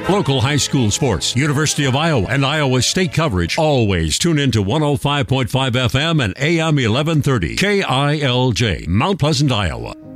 Local high school sports, University of Iowa, and Iowa State coverage. Always tune in to 105.5 FM and AM 1130. KILJ, Mount Pleasant, Iowa.